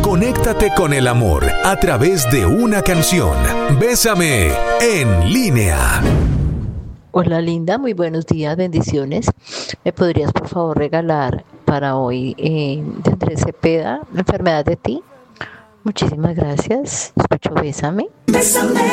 Conéctate con el amor a través de una canción. Bésame en línea. Hola linda, muy buenos días, bendiciones. ¿Me podrías por favor regalar para hoy de Andrés Cepeda, La enfermedad de ti? Muchísimas gracias. Escucho Bésame.